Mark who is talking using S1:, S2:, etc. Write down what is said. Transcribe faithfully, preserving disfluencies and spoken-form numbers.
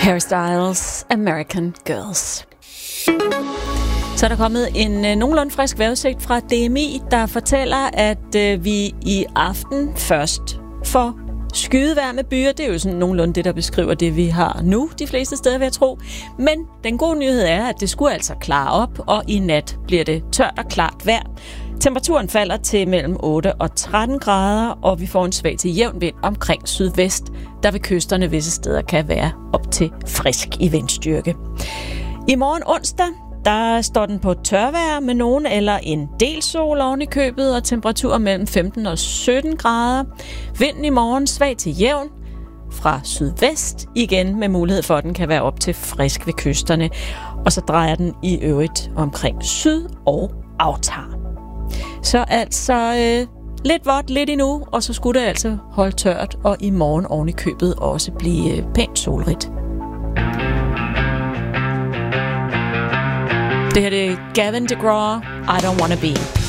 S1: Harry Styles, American Girls. Så er der kommet en øh, nogenlunde frisk vejrudsigt fra D M I, der fortæller, at øh, vi i aften først får skydevejr med byer. Det er jo sådan nogenlunde det, der beskriver det, vi har nu de fleste steder, vil jeg tro. Men den gode nyhed er, at det skulle altså klare op, og i nat bliver det tørt og klart vejr. Temperaturen falder til mellem otte og tretten grader, og vi får en svag til jævn vind omkring sydvest, der ved kysterne visse steder kan være op til frisk i vindstyrke. I morgen onsdag, der står den på tørvejr med nogen eller en del sol oven i købet, og temperaturer mellem femten og sytten grader. Vinden i morgen svag til jævn fra sydvest, igen med mulighed for, at den kan være op til frisk ved kysterne. Og så drejer den i øvrigt omkring syd og aftager. Så altså øh, lidt vådt, lidt endnu, og så skulle det altså holde tørt, og i morgen oven i købet også blive øh, pænt solrigt. Det her det er Gavin DeGraw, I Don't Wanna Be.